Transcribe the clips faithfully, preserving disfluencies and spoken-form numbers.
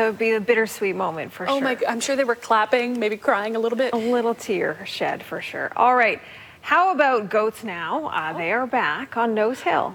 that would be a bittersweet moment for oh sure. my, I'm sure they were clapping, maybe crying a little bit. A little tear shed for sure. All right. How about goats now? Uh, they are back on Nose Hill.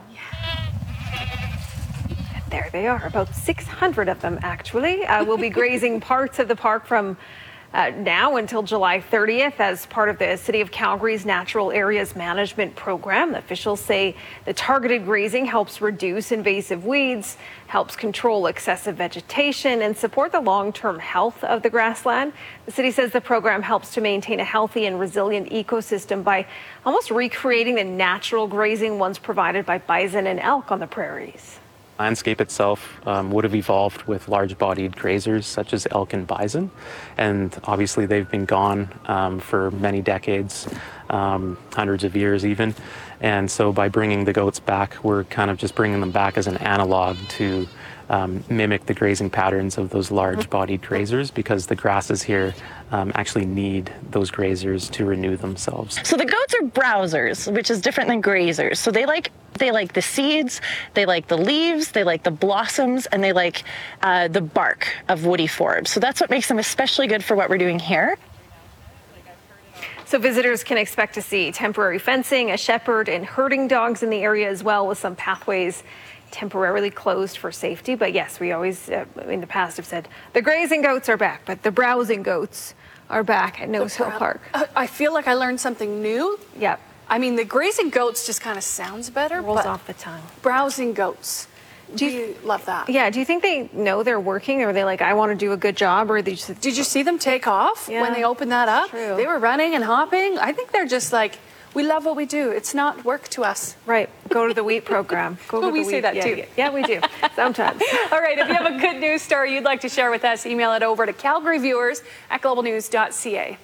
There they are, about six hundred of them actually. Uh, will be grazing parts of the park from uh, now until July thirtieth as part of the City of Calgary's Natural Areas Management Program. Officials say the targeted grazing helps reduce invasive weeds, helps control excessive vegetation, and support the long-term health of the grassland. The city says the program helps to maintain a healthy and resilient ecosystem by almost recreating the natural grazing once provided by bison and elk on the prairies. Landscape itself um, would have evolved with large-bodied grazers such as elk and bison, and obviously they've been gone um, for many decades, um, hundreds of years even, and so by bringing the goats back, we're kind of just bringing them back as an analog to um, mimic the grazing patterns of those large-bodied grazers, because the grasses here um, actually need those grazers to renew themselves. So the goats are browsers, which is different than grazers. So they like They like the seeds, they like the leaves, they like the blossoms, and they like uh, the bark of woody forbs. So that's what makes them especially good for what we're doing here. So visitors can expect to see temporary fencing, a shepherd, and herding dogs in the area as well, with some pathways temporarily closed for safety. But yes, we always uh, in the past have said the grazing goats are back, but the browsing goats are back at Nose Hill Park. I feel like I learned something new. Yep. I mean, the grazing goats just kind of sounds better. Rolls but off the tongue. Browsing goats. Do you love that? Yeah. Do you think they know they're working, or are they like, I want to do a good job, or are they just? Did you see them take off Yeah, when they opened that up? true. They were running and hopping. I think they're just like, we love what we do. It's not work to us. Right. Go to the wheat program. Go to Well, we the say wheat. that yeah, too. Yeah, yeah, we do. Sometimes. All right. If you have a good news story you'd like to share with us, email it over to Calgary Viewers at global news dot c a.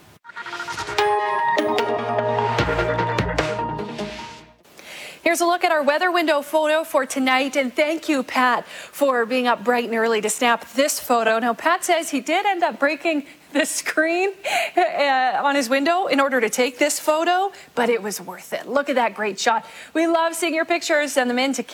Here's a look at our weather window photo for tonight. And thank you, Pat, for being up bright and early to snap this photo. Now, Pat says he did end up breaking the screen uh, on his window in order to take this photo, but it was worth it. Look at that great shot. We love seeing your pictures. Send them in to